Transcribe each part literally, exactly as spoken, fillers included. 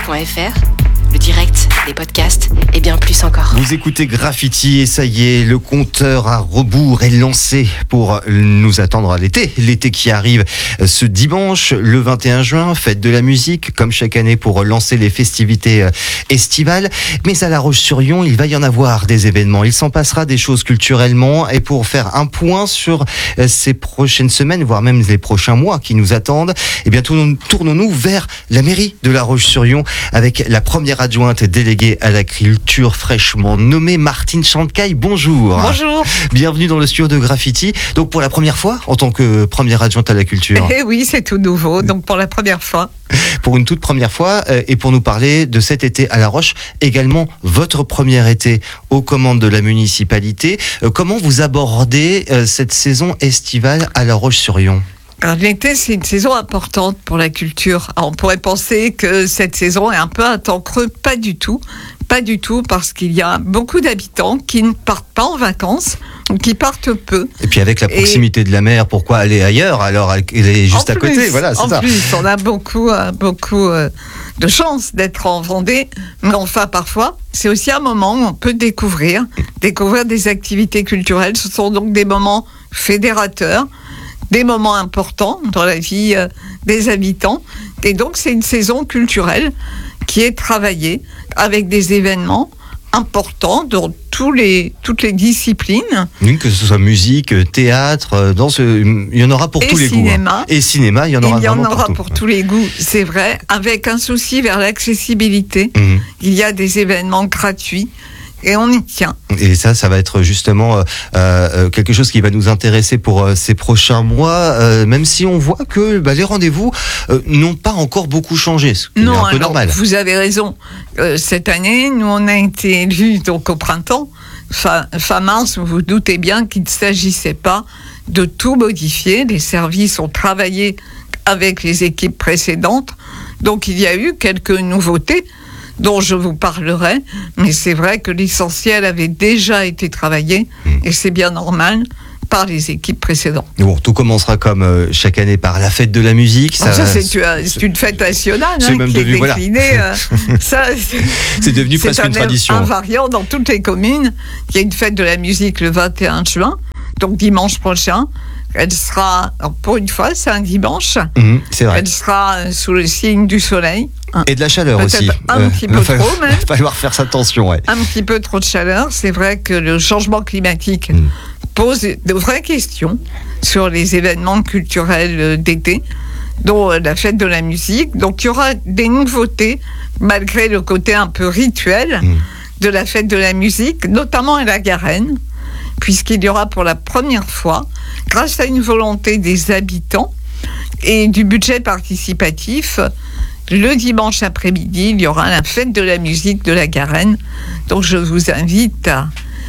point f r, le direct, les podcasts et bien plus encore. Vous écoutez Graffiti et ça y est, le compteur à rebours est lancé pour nous attendre à l'été. L'été qui arrive ce dimanche, le vingt et un juin, fête de la musique, comme chaque année pour lancer les festivités estivales. Mais à La Roche-sur-Yon, il va y en avoir des événements. Il s'en passera des choses culturellement. Et pour faire un point sur ces prochaines semaines, voire même les prochains mois qui nous attendent, eh bien, tournons-nous vers la mairie de La Roche-sur-Yon avec la première adjointe déléguée à la culture fraîchement nommée Martine Chantecaille. Bonjour. Bonjour. Bienvenue dans le studio de Graffiti. Donc pour la première fois en tant que première adjointe à la culture. Eh oui, c'est tout nouveau. Donc pour la première fois. Pour une toute première fois euh, et pour nous parler de cet été à La Roche, également votre premier été aux commandes de la municipalité. Euh, comment vous abordez euh, cette saison estivale à La Roche-sur-Yon ? Alors, l'été, c'est une saison importante pour la culture. Alors, on pourrait penser que cette saison est un peu un temps creux. Pas du tout. Pas du tout, parce qu'il y a beaucoup d'habitants qui ne partent pas en vacances, ou qui partent peu. Et puis avec la proximité Et... de la mer, pourquoi aller ailleurs alors elle est juste en à plus, côté, voilà, c'est en ça. En plus, on a beaucoup, euh, beaucoup euh, de chance d'être en Vendée, mais enfin parfois, c'est aussi un moment où on peut découvrir, découvrir des activités culturelles. Ce sont donc des moments fédérateurs, des moments importants dans la vie euh, des habitants. Et donc, c'est une saison culturelle qui est travaillée avec des événements importants dans tous les, toutes les disciplines. Oui, que ce soit musique, théâtre, danse, il y en aura pour et tous les cinéma. goûts. Hein. Et cinéma, il y en aura, il y en aura pour, pour tout. tous les goûts, c'est vrai, avec un souci vers l'accessibilité. Mmh. Il y a des événements gratuits. Et on y tient. Et ça, ça va être justement euh, euh, quelque chose qui va nous intéresser pour euh, ces prochains mois, euh, même si on voit que bah, les rendez-vous euh, n'ont pas encore beaucoup changé, ce qui non, est un peu alors, normal. Vous avez raison. Euh, cette année, nous, on a été élus donc au printemps, fin, fin mars. Vous vous doutez bien qu'il ne s'agissait pas de tout modifier. Les services ont travaillé avec les équipes précédentes. Donc, il y a eu quelques nouveautés dont je vous parlerai, mais c'est vrai que l'essentiel avait déjà été travaillé, mmh. et c'est bien normal, par les équipes précédentes. Bon, tout commencera comme euh, chaque année par la fête de la musique. Ça, ça c'est, c'est, c'est une fête nationale c'est hein, même qui devenu, est déclinée. Voilà. Euh, ça, c'est, c'est devenu c'est presque une tradition. C'est invariant dans toutes les communes. Il y a une fête de la musique le vingt et un juin, donc dimanche prochain. Elle sera, pour une fois, c'est un dimanche. Mmh, c'est vrai. Elle sera sous le signe du soleil. Et de la chaleur Peut-être aussi. Un euh, petit peu va trop, mais. Il va falloir faire attention, ouais. Un petit peu trop de chaleur. C'est vrai que le changement climatique mmh. pose de vraies questions sur les événements culturels d'été, dont la fête de la musique. Donc, il y aura des nouveautés, malgré le côté un peu rituel mmh. de la fête de la musique, notamment à la Garenne, puisqu'il y aura pour la première fois, grâce à une volonté des habitants et du budget participatif, le dimanche après-midi, il y aura la fête de la musique de la Garenne. Donc je vous invite à,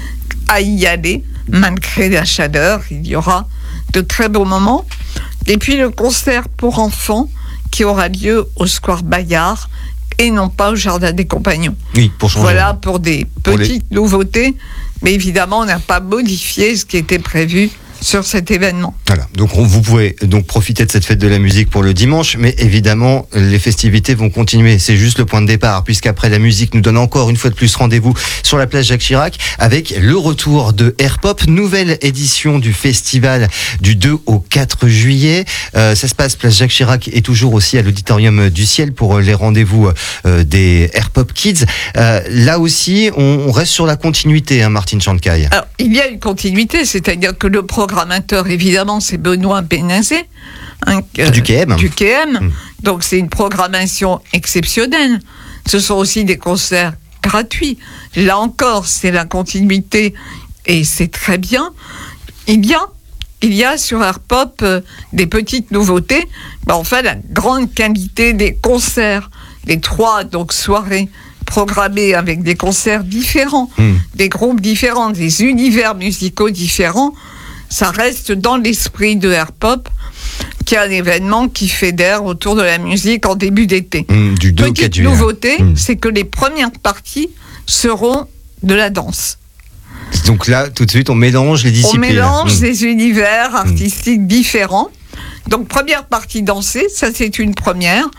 à y aller, malgré la chaleur. Il y aura de très beaux moments. Et puis le concert pour enfants qui aura lieu au Square Bayard et non pas au Jardin des Compagnons. Oui, pour changer. Voilà pour des pour petites les... nouveautés. Mais évidemment, on n'a pas modifié ce qui était prévu sur cet événement. Voilà, donc on, vous pouvez donc profiter de cette fête de la musique pour le dimanche, mais évidemment les festivités vont continuer, c'est juste le point de départ, puisqu'après la musique nous donne encore une fois de plus rendez-vous sur la place Jacques Chirac avec le retour de Airpop, nouvelle édition du festival du deux au quatre juillet. Euh, ça se passe place Jacques Chirac et toujours aussi à l'Auditorium du Ciel pour les rendez-vous euh, des Airpop Kids. Euh, là aussi, on, on reste sur la continuité, hein, Martine Chantecaille. Alors, il y a une continuité, c'est-à-dire que le programme programmateur, évidemment, c'est Benoît Bénazé. Hein, euh, du K M. Du K M. Mmh. Donc, c'est une programmation exceptionnelle. Ce sont aussi des concerts gratuits. Là encore, c'est la continuité et c'est très bien. Il y a, il y a sur Airpop euh, des petites nouveautés. Ben, enfin, la grande qualité des concerts, les trois donc soirées programmés avec des concerts différents, mmh. des groupes différents, des univers musicaux différents. Ça reste dans l'esprit de Airpop, qui est un événement qui fédère autour de la musique en début d'été. Mmh, du deux au Petite quatre juillet. nouveauté, mmh. c'est que les premières parties seront de la danse. Donc là, tout de suite, on mélange les disciplines. On mélange mmh. des univers artistiques mmh. différents. Donc, première partie dansée, ça c'est une première.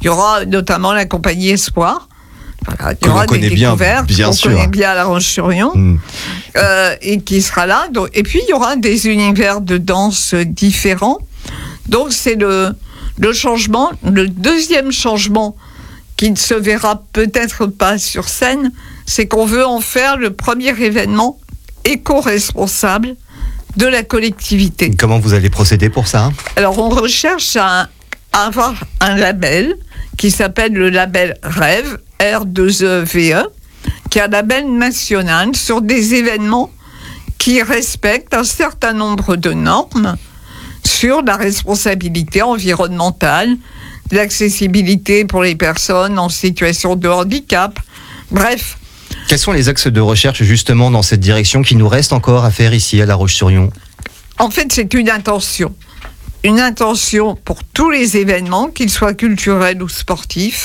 Il y aura notamment la compagnie Espoir. Voilà, il y que aura l'on connaît des bien, découvertes bien qu'on sûr. connaît bien à La Roche-sur-Yon, Mm. euh, et qui sera là. Donc, et puis, il y aura des univers de danse différents. Donc, c'est le, le changement, le deuxième changement qui ne se verra peut-être pas sur scène, c'est qu'on veut en faire le premier événement éco-responsable de la collectivité. Comment vous allez procéder pour ça? Alors, on recherche à, à avoir un label qui s'appelle le label Rêve, R deux E V E, qui est un label national sur des événements qui respectent un certain nombre de normes sur la responsabilité environnementale, l'accessibilité pour les personnes en situation de handicap. Bref. Quels sont les axes de recherche justement dans cette direction qui nous reste encore à faire ici à La Roche-sur-Yon? En fait, c'est une intention. Une intention pour tous les événements, qu'ils soient culturels ou sportifs,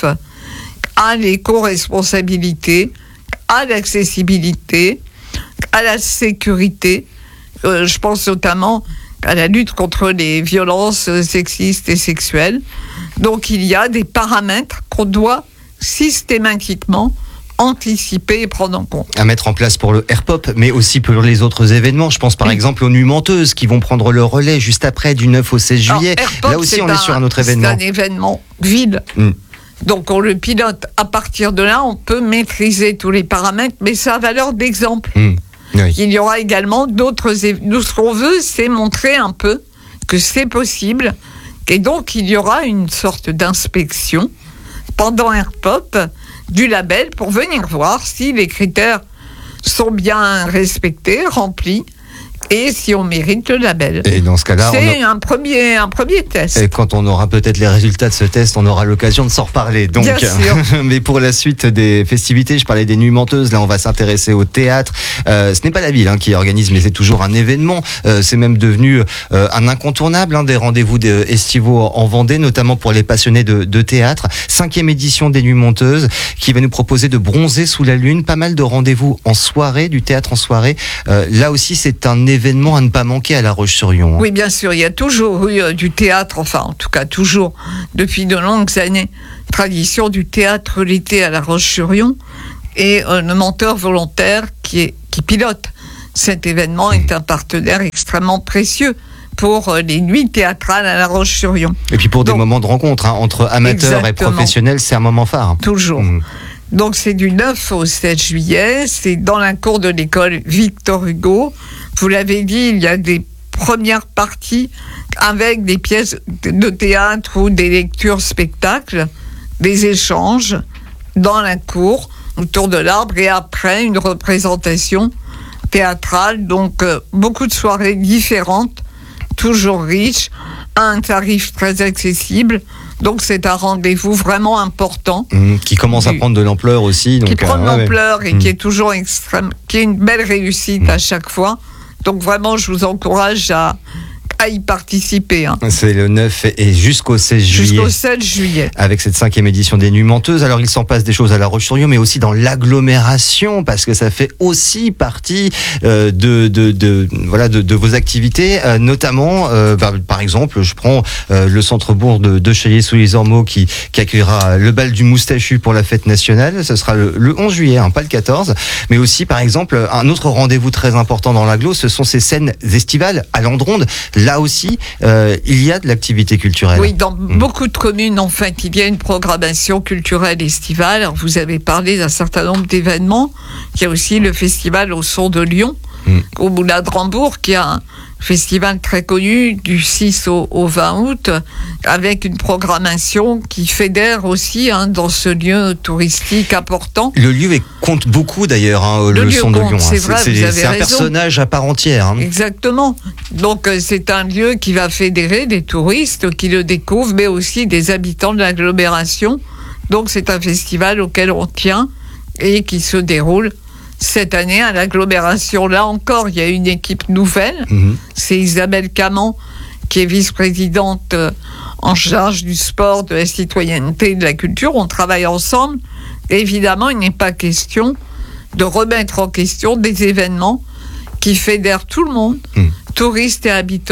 à l'éco-responsabilité, à l'accessibilité, à la sécurité. Euh, je pense notamment à la lutte contre les violences sexistes et sexuelles. Donc, il y a des paramètres qu'on doit systématiquement anticiper et prendre en compte. À mettre en place pour le Airpop, mais aussi pour les autres événements. Je pense par oui. exemple aux Nuits Menteuses qui vont prendre le relais juste après du neuf au seize juillet. Alors, Airpop, là aussi, on un, est sur un autre événement. C'est un événement ville. Mm. Donc, on le pilote. À partir de là, on peut maîtriser tous les paramètres, mais ça a valeur d'exemple. Mm. Oui. Il y aura également d'autres événements. Nous, ce qu'on veut, c'est montrer un peu que c'est possible. Et donc, il y aura une sorte d'inspection pendant Airpop du label pour venir voir si les critères sont bien respectés, remplis, et si on mérite le label. Et dans ce cas-là, c'est a... un premier, un premier test. Et quand on aura peut-être les résultats de ce test, on aura l'occasion de s'en reparler. Donc, bien sûr. Mais pour la suite des festivités, je parlais des Nuits Menteuses. Là, on va s'intéresser au théâtre. Euh, ce n'est pas la ville hein, qui organise, mais c'est toujours un événement. Euh, c'est même devenu euh, un incontournable hein, des rendez-vous des estivaux en Vendée, notamment pour les passionnés de, de théâtre. Cinquième édition des Nuits Menteuses, qui va nous proposer de bronzer sous la lune. Pas mal de rendez-vous en soirée, du théâtre en soirée. Euh, là aussi, c'est un événement à ne pas manquer à La Roche-sur-Yon. Oui, bien sûr, il y a toujours eu euh, du théâtre, enfin en tout cas toujours, depuis de longues années, tradition du théâtre l'été à La Roche-sur-Yon, et euh, le menteur volontaire qui, est, qui pilote cet événement mmh. est un partenaire extrêmement précieux pour euh, les nuits théâtrales à La Roche-sur-Yon. Et puis pour Donc, des moments de rencontre, hein, entre amateurs exactement. et professionnels, c'est un moment phare. Toujours. Mmh. Donc c'est du neuf au sept juillet, c'est dans la cour de l'école Victor Hugo. Vous l'avez dit, il y a des premières parties avec des pièces de théâtre ou des lectures spectacles, des échanges dans la cour, autour de l'arbre, et après une représentation théâtrale. Donc euh, beaucoup de soirées différentes, toujours riches, à un tarif très accessible. Donc c'est un rendez-vous vraiment important. Mmh, qui commence du, à prendre de l'ampleur aussi. Donc, qui prend de euh, l'ampleur ouais. et mmh. qui est toujours extrême, qui est une belle réussite mmh. à chaque fois. Donc vraiment, je vous encourage à, à y participer. Hein. C'est le neuf et jusqu'au seize juillet. Jusqu'au sept juillet. Avec cette cinquième édition des Nuits Menteuses. Alors, il s'en passe des choses à La Roche-sur-Yon, mais aussi dans l'agglomération, parce que ça fait aussi partie euh, de, de, de, voilà, de, de vos activités, euh, notamment, euh, bah, par exemple, je prends euh, le centre-bourg de, de Chaillé-sous-les-Ormeaux qui, qui accueillera le bal du moustachu pour la fête nationale. Ce sera le, le onze juillet, hein, pas le quatorze. Mais aussi, par exemple, un autre rendez-vous très important dans l'agglo, ce sont ces scènes estivales à Landronde. Là aussi, euh, il y a de l'activité culturelle. Oui, dans mmh. beaucoup de communes, en fait, il y a une programmation culturelle estivale. Alors, vous avez parlé d'un certain nombre d'événements. Il y a aussi le festival au son de Lyon, mmh. au Moulin de Rambourg, qui a un festival très connu du six au, au vingt août, avec une programmation qui fédère aussi hein, dans ce lieu touristique important. Le lieu est, compte beaucoup d'ailleurs, hein, le, le son compte, de Lyon. C'est, hein. vrai, c'est, vous c'est, avez c'est un raison. personnage à part entière. Hein. Exactement. Donc euh, c'est un lieu qui va fédérer des touristes qui le découvrent, mais aussi des habitants de l'agglomération. Donc c'est un festival auquel on tient et qui se déroule cette année à l'agglomération. Là encore, il y a une équipe nouvelle. Mmh. C'est Isabelle Camant, qui est vice-présidente euh, en charge du sport, de la citoyenneté et de la culture. On travaille ensemble. Et évidemment, il n'est pas question de remettre en question des événements qui fédèrent tout le monde, mmh. touristes et habitants,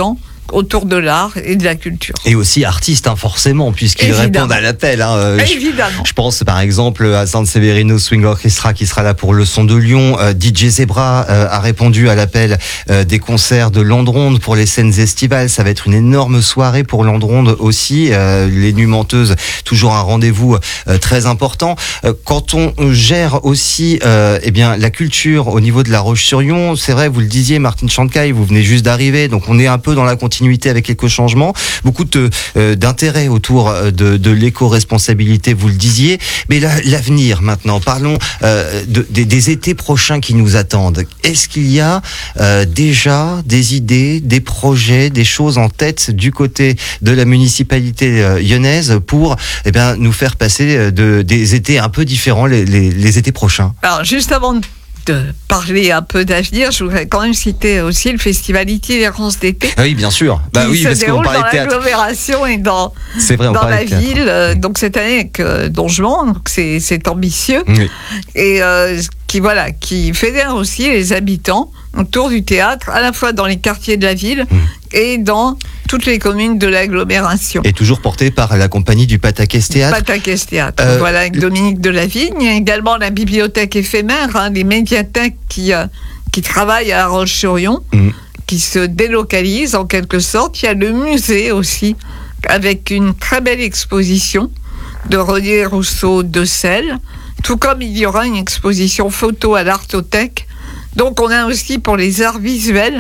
autour de l'art et de la culture. Et aussi artistes, hein, forcément, puisqu'ils Évidemment. répondent à l'appel. Hein. Évidemment. Je, je pense par exemple à San Severino Swing Orchestra qui sera là pour le son de Lyon. Euh, D J Zebra euh, a répondu à l'appel euh, des concerts de Landronde pour les scènes estivales. Ça va être une énorme soirée pour Landronde aussi. Euh, les Nuits Menteuses, toujours un rendez-vous euh, très important. Euh, quand on gère aussi euh, eh bien, la culture au niveau de La Roche-sur-Yon, c'est vrai, vous le disiez, Martine Chantecaille, vous venez juste d'arriver, donc on est un peu dans la continuité avec l'éco-changement, beaucoup de, euh, d'intérêt autour de, de l'éco-responsabilité, vous le disiez, mais la, l'avenir maintenant, parlons euh, de, de, des étés prochains qui nous attendent. Est-ce qu'il y a euh, déjà des idées, des projets, des choses en tête du côté de la municipalité euh, lyonnaise pour eh bien, nous faire passer de, des étés un peu différents les, les, les étés prochains? Alors, juste avant de de parler un peu d'avenir, je voudrais quand même citer aussi le festival Itinérance d'été. Ah oui, bien sûr. Bah qui oui, se parce qu'on déroule parlait dans de théâtre. l'agglomération et dans, C'est vrai, on dans la parlait de théâtre. ville. Euh, donc cette année avec euh, Don Juan, donc c'est, c'est ambitieux. Oui. Et euh, qui, voilà, qui fédère aussi les habitants autour du théâtre, à la fois dans les quartiers de la ville mmh. et dans toutes les communes de l'agglomération. Et toujours porté par la compagnie du Pataquès Théâtre. Pataquès Théâtre, Euh, voilà, avec Dominique Delavigne. Il y a également la bibliothèque éphémère, hein, les médiathèques qui, euh, qui travaillent à La Roche-sur-Yon, mmh. qui se délocalisent en quelque sorte. Il y a le musée aussi, avec une très belle exposition de René Rousseau de Selles, tout comme il y aura une exposition photo à l'Artothèque. Donc on a aussi pour les arts visuels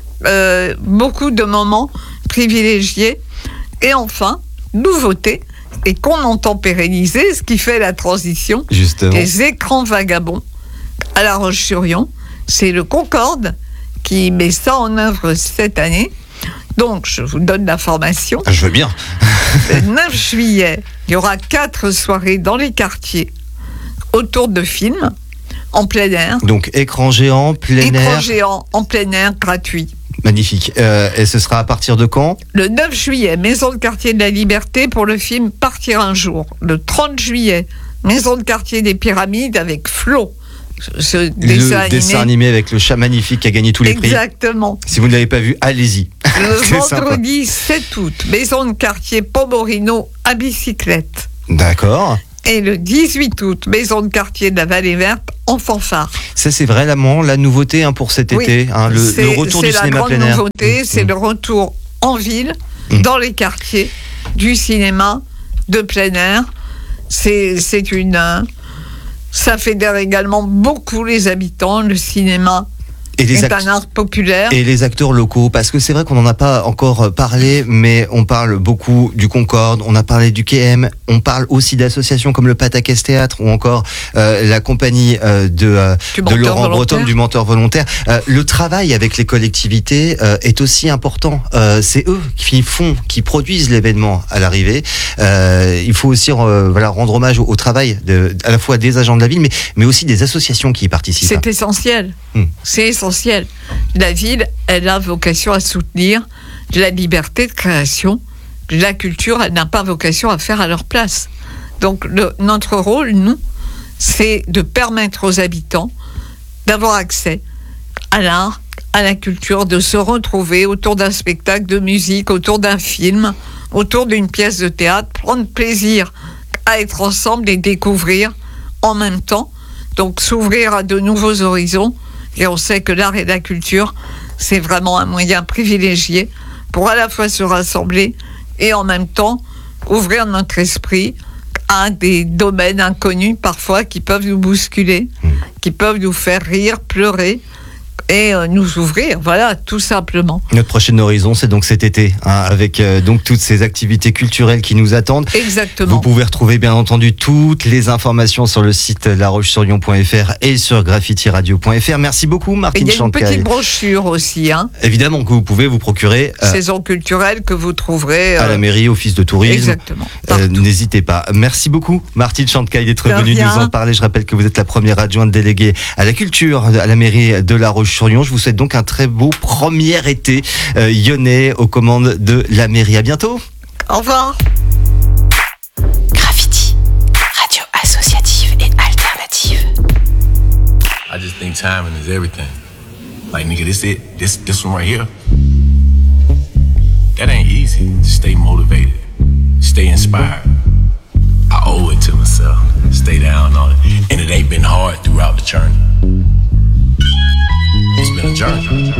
euh, beaucoup de moments privilégiés. Et enfin, nouveauté, et qu'on entend pérenniser, ce qui fait la transition, Justement. des écrans vagabonds à La Roche-sur-Yon. C'est le Concorde qui met ça en œuvre cette année. Donc, je vous donne l'information. Je veux bien. Le neuf juillet, il y aura quatre soirées dans les quartiers autour de films en plein air. Donc, écran géant, plein Écran air. géant en plein air gratuit. Magnifique. Euh, et ce sera à partir de quand? Le neuf juillet, Maison de quartier de la Liberté pour le film Partir un jour. Le trente juillet, Maison de quartier des Pyramides avec Flo. Ce dessin le animé. dessin animé avec le chat magnifique qui a gagné tous les prix. Exactement. Si vous ne l'avez pas vu, allez-y. Le C'est vendredi sept août, Maison de quartier Pomorino à bicyclette. D'accord. Et le dix-huit août, Maison de quartier de la Vallée Verte en fanfare. Ça, c'est vraiment la nouveauté hein, pour cet Oui, été. Hein, le, c'est, le retour du cinéma plein air. C'est la grande nouveauté, Mmh. c'est mmh. le retour en ville, mmh. dans les quartiers, du cinéma de plein air. C'est, c'est une... Euh, ça fédère également beaucoup les habitants, le cinéma. Et les c'est act- un art populaire. Et les acteurs locaux, parce que c'est vrai qu'on n'en a pas encore parlé, mais on parle beaucoup du Concorde, on a parlé du K M, on parle aussi d'associations comme le Pataquès Théâtre ou encore euh, la compagnie euh, de, euh, de Laurent Breton, du Menteur Volontaire. Euh, le travail avec les collectivités euh, est aussi important. Euh, c'est eux qui font, qui produisent l'événement à l'arrivée. Euh, il faut aussi euh, voilà, rendre hommage au, au travail de, à la fois des agents de la ville, mais, mais aussi des associations qui y participent. C'est essentiel. Hum. C'est essentiel. La ville, elle a vocation à soutenir la liberté de création. La culture, elle n'a pas vocation à faire à leur place. Donc, le, notre rôle, nous, c'est de permettre aux habitants d'avoir accès à l'art, à la culture, de se retrouver autour d'un spectacle de musique, autour d'un film, autour d'une pièce de théâtre, prendre plaisir à être ensemble et découvrir en même temps. Donc, s'ouvrir à de nouveaux horizons. Et on sait que l'art et la culture, c'est vraiment un moyen privilégié pour à la fois se rassembler et en même temps ouvrir notre esprit à des domaines inconnus parfois qui peuvent nous bousculer, mmh. qui peuvent nous faire rire, pleurer et euh, nous ouvrir, voilà, tout simplement. Notre prochain horizon, c'est donc cet été, hein, avec euh, donc toutes ces activités culturelles qui nous attendent. Exactement. Vous pouvez retrouver bien entendu toutes les informations sur le site la roche sur yon point f r et sur graffiti radio point f r. Merci beaucoup, Martine Chantecaille. Il y a une petite brochure aussi, hein. Évidemment que vous pouvez vous procurer. Euh, Saison culturelle que vous trouverez euh, à la mairie, office de tourisme. Exactement. Euh, n'hésitez pas. Merci beaucoup, Martine Chantecaille, d'être venue nous en parler. Je rappelle que vous êtes la première adjointe déléguée à la culture à la mairie de La Roche-sur-Yon. Je vous souhaite donc un très beau premier été euh, lyonnais aux commandes de la mairie. À bientôt. Au revoir. Graffiti, radio associative et alternative. I just think timing is everything. Like, nigga, this it. This this one right here. that ain't easy. Stay motivated, stay inspired. I owe it to myself. Stay down on it. And it ain't been hard throughout the journey. It's been a journey.